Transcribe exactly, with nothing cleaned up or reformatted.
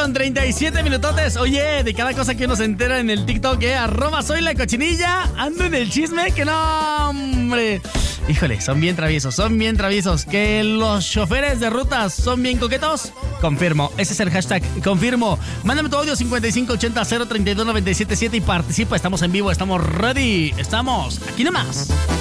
con treinta y siete minutotes. Oye, de cada cosa que uno se entera en el TikTok, ¿eh? Arroba soy la cochinilla. Ando en el chisme que no, hombre. Híjole, son bien traviesos, son bien traviesos. Que los choferes de rutas son bien coquetos. Confirmo, ese es el hashtag, confirmo. Mándame tu audio cincuenta y cinco ochenta cero treinta y dos noventa y siete siete y participa. Estamos en vivo, estamos ready. Estamos aquí nomás.